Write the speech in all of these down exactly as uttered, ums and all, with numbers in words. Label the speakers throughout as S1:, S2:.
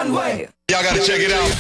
S1: One-way.
S2: Y'all got to check it out.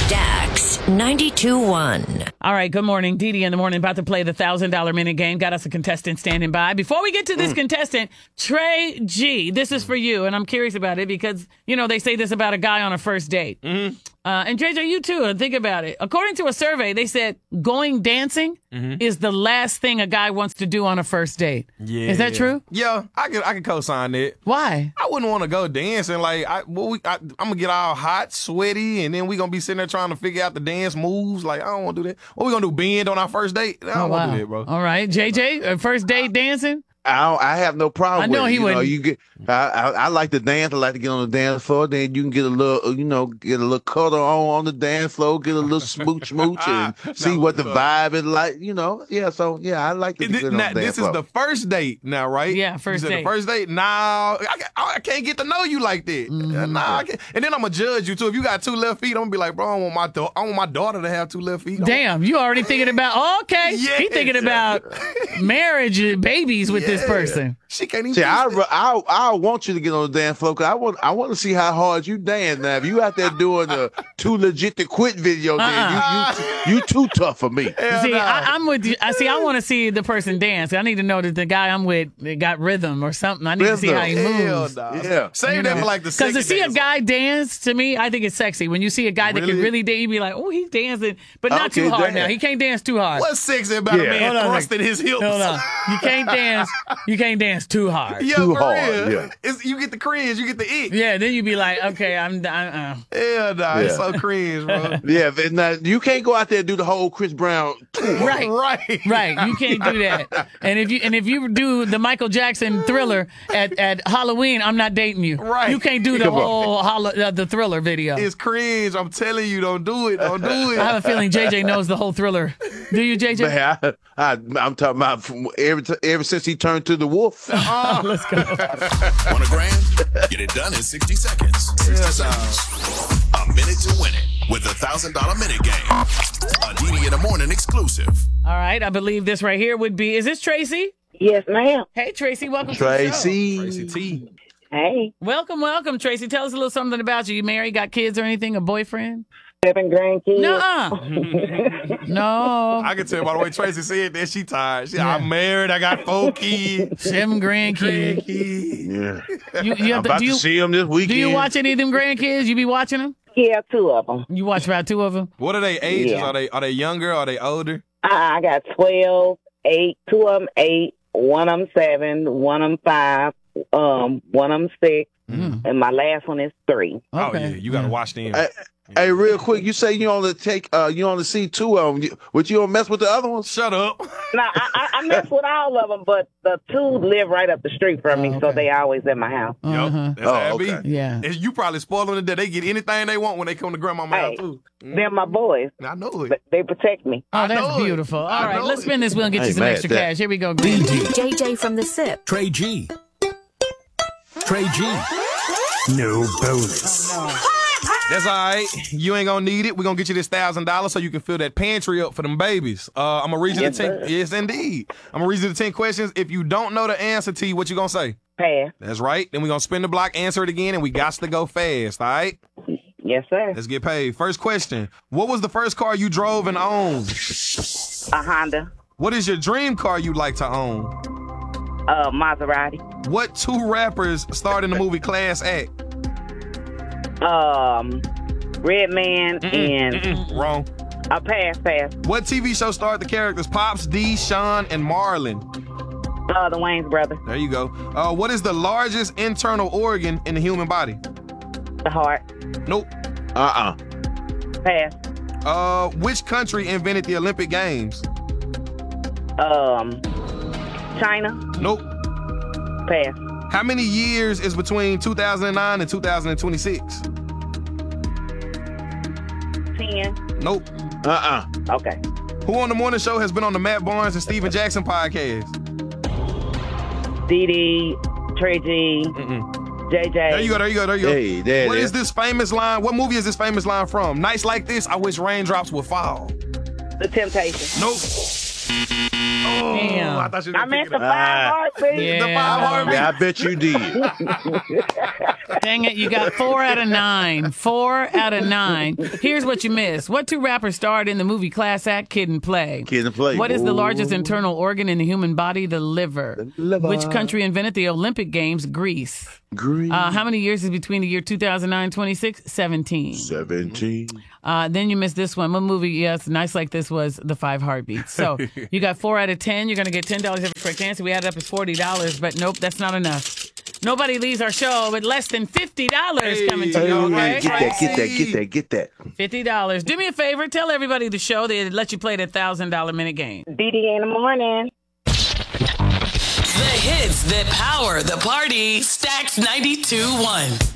S3: Stax ninety-two point one.
S4: All right, good morning. Dee Dee in the morning, about to play the one thousand dollars minute game. Got us a contestant standing by. Before we get to this mm. contestant, Trey G, this is for you, and I'm curious about it because, you know, they say this about a guy on a first date. Mm-hmm. Uh, and J J, you too, think about it. According to a survey, they said going dancing mm-hmm. is the last thing a guy wants to do on a first date. Yeah. Is that true?
S5: Yeah, I can I can co-sign that.
S4: Why?
S5: I wouldn't want to go dancing. Like, I, well, we, I, I'm going to get all hot, sweaty, and then we going to be sitting there trying to figure out the dance moves. Like, I don't want to do that. What we going to do, bend on our first date? I don't oh, want to wow. do that, bro.
S4: All right. J J, first date dancing?
S6: I don't, I have no problem.
S4: I know
S6: with it.
S4: he would.
S6: You get. I, I I like to dance. I like to get on the dance floor. Then you can get a little, you know, get a little cuddle on on the dance floor. Get a little smooch smooch and see no, what the vibe is like. You know, yeah. So yeah, I like to get on
S5: now,
S6: the dance
S5: This
S6: floor.
S5: is the first date now, right?
S4: Yeah, first date.
S5: The first date. Nah, I, I can't get to know you like that. Mm-hmm. Nah, I can't. And then I'm gonna judge you too. If you got two left feet, I'm gonna be like, bro, I want my da- I want my daughter to have two left feet.
S4: Damn, you already thinking about? Oh, okay,
S5: yes.
S4: he thinking about marriage and babies with yeah. this person.
S5: She can't even.
S6: See, I, I I want you to get on the dance floor because I want I want to see how hard you dance. Now, if you out there doing the too legit to quit video, uh-uh. then you, you you too tough for me.
S4: Hell see, no. I, I'm with you. I see. I want to see the person dance. I need to know that the guy I'm with got rhythm or something. I need rhythm. to see how he moves.
S5: Hell no. Yeah, save you that know? for like the
S4: because to see a guy dance to me, I think it's sexy. When you see a guy really? that can really dance, you be like, oh, he's dancing, but not okay, too hard. Dance. Now he can't dance too hard.
S5: What's sexy about yeah. a man on, thrusting his hips?
S4: Hold on. You can't dance. You can't dance too hard.
S5: Yeah,
S6: too
S5: for
S6: hard.
S5: Real.
S6: Yeah.
S5: It's, you get the cringe. You get the ick.
S4: Yeah, then you be like, okay, I'm. Uh,
S5: Hell nah, yeah. It's so cringe, bro.
S6: Yeah, now, you can't go out there and do the whole Chris Brown tour.
S4: Right,
S5: right,
S4: right. You can't do that. And if you and if you do the Michael Jackson Thriller at, at Halloween, I'm not dating you.
S5: Right.
S4: You can't do the Come whole holo, uh, the Thriller video.
S5: It's cringe. I'm telling you, don't do it. Don't do it.
S4: I have a feeling J J knows the whole Thriller. Do you, J J?
S6: Man, I, I, I'm talking about from ever t- ever since he turned to the wolf.
S4: Oh, let's go.
S2: Want a grand? Get it done in sixty seconds. sixty yeah, seconds. A minute to win it with the one thousand dollars minute game. A D D in the morning exclusive.
S4: All right, I believe this right here would be, is this Tracy?
S7: Yes, ma'am.
S4: Hey, Tracy, welcome
S6: Tracy.
S4: to the show.
S5: Tracy T.
S7: Hey.
S4: Welcome, welcome, Tracy. Tell us a little something about you. You married, got kids or anything, a boyfriend?
S7: Seven grandkids.
S4: Nuh-uh. No.
S5: I can tell by the way Tracy said that she tired. She, yeah. I'm married. I got four kids.
S4: Seven grandkids.
S6: Yeah.
S4: You, you
S6: I'm
S4: to,
S6: about
S4: do you,
S6: to see them this weekend.
S4: Do you watch any of them grandkids? You be watching them?
S7: Yeah, two of them.
S4: You watch about two of them?
S5: What are they ages?
S7: Yeah.
S5: Are they are they younger? Are they older?
S7: I, I got twelve, eight, two of them eight, one of them seven, one of them five, um, one of them six, mm. and my last one is three.
S5: Okay. Oh yeah, you gotta watch them.
S6: I, Hey, real quick, you say you only take, uh, you only see two of them, but you don't mess with the other ones?
S5: Shut up.
S7: No, I, I, I mess with all of them, but the two live right up the street from me, oh, okay. so they always at my house.
S4: Uh-huh.
S5: Yep, that's
S6: oh,
S5: how it
S6: okay.
S5: be.
S4: Yeah.
S5: You probably spoil them to death. They get anything they want when they come to grandmama's
S7: hey,
S5: house, too. Mm.
S7: They're my boys.
S5: I know it.
S7: But they protect me.
S4: Oh, that's beautiful. It. All right, let's
S5: it.
S4: spin this wheel and get you some extra cash. Here we go.
S3: D J J from the SIP.
S2: Trey G. Trey G. No bonus.
S4: Oh, no.
S5: That's all right. You ain't gonna need it. We're gonna get you this thousand dollars so you can fill that pantry up for them babies. Uh, I'm gonna read you
S7: yes,
S5: the ten. Sir. Yes, indeed. I'm gonna read you the ten questions. If you don't know the answer to you, what you gonna say?
S7: Pass.
S5: That's right. Then we're gonna spin the block, answer it again, and we got to go fast. All right.
S7: Yes, sir.
S5: Let's get paid. First question: what was the first car you drove and owned?
S7: A Honda.
S5: What is your dream car you'd like to own?
S7: Uh, Maserati.
S5: What two rappers starred in the movie Class Act?
S7: Um, Redman
S5: Mm-mm,
S7: and
S5: mm-mm. Wrong.
S7: A pass, pass.
S5: What T V show starred the characters Pops, D, Sean, and Marlon?
S7: Uh, the Wayans brothers.
S5: There you go. Uh, what is the largest internal organ in the human body?
S7: The heart.
S5: Nope.
S6: Uh-uh.
S7: Pass.
S5: Uh, which country invented the Olympic Games?
S7: Um, China.
S5: Nope.
S7: Pass.
S5: How many years is between two thousand nine and two thousand twenty-six?
S7: Ten.
S5: Nope.
S6: Uh-uh.
S7: Okay.
S5: Who on the morning show has been on the Matt Barnes and Steven Jackson podcast?
S7: D D, Trey G,
S5: Mm-mm.
S7: J J.
S5: There you go, there you go, there you go.
S6: Hey, there
S5: What
S6: it
S5: is
S6: is.
S5: this famous line? What movie is this famous line from? Nights like this, I wish raindrops would fall.
S7: The Temptations.
S5: Nope.
S4: Damn.
S5: I thought you were
S7: I
S5: gonna
S7: meant
S5: pick
S7: the
S5: it up.
S7: five heartbeats.
S4: Yeah.
S5: The five heartbeats.
S6: Yeah, I bet you did.
S4: Dang it, you got four out of nine. Four out of nine. Here's what you missed. What two rappers starred in the movie Class Act, Kid and Play?
S6: Kid and Play.
S4: What is the
S6: Ooh.
S4: largest internal organ in the human body? The liver.
S6: The liver.
S4: Which country invented the Olympic Games? Greece.
S6: Green.
S4: Uh, how many years is between the year two thousand nine and twenty-six? seventeen.
S6: Seventeen.
S4: Uh, then you missed this one. What movie, yes, nice like this was The Five Heartbeats. So you got four out of ten. You're going to get ten dollars every correct answer. We added up as forty dollars, but nope, that's not enough. Nobody leaves our show with less than fifty dollars
S5: Hey,
S4: coming to
S6: Hey,
S4: you,
S5: all
S6: get
S4: okay?
S5: right.
S6: that, get that, get that, get that.
S4: fifty dollars. Do me a favor. Tell everybody the show that let you play the one thousand dollars minute game.
S7: D D in the morning.
S1: The hits that power the party. Stacks ninety-two point one.